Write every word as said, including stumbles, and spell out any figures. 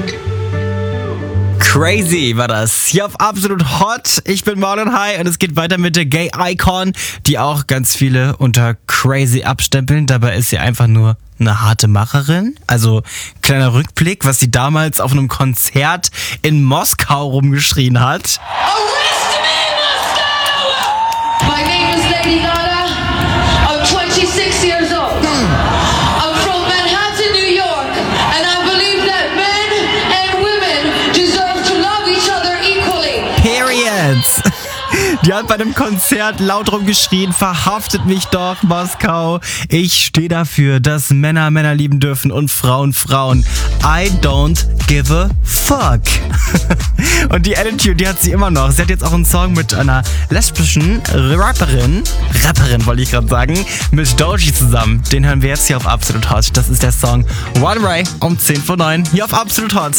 Crazy war das. Hier auf Absolut Hot. Ich bin Marlon High und es geht weiter mit der Gay Icon, die auch ganz viele unter Crazy abstempeln. Dabei ist sie einfach nur eine harte Macherin. Also kleiner Rückblick, was sie damals auf einem Konzert in Moskau rumgeschrien hat. Arrest me, Moscow! My name is Lady Gaga. I'm twenty-six years old. I'm from Manhattan, New York, and I believe that men and women deserve to love each other equally. Periods. Die hat bei dem Konzert laut rumgeschrien, verhaftet mich doch, Moskau. Ich stehe dafür, dass Männer Männer lieben dürfen und Frauen Frauen. I don't give a fuck. Und die Attitude, die hat sie immer noch. Sie hat jetzt auch einen Song mit einer lesbischen Rapperin, Rapperin wollte ich gerade sagen, mit Doechii zusammen. Den hören wir jetzt hier auf Absolut Hot. Das ist der Song One Way um zehn vor neun hier auf Absolut Hot.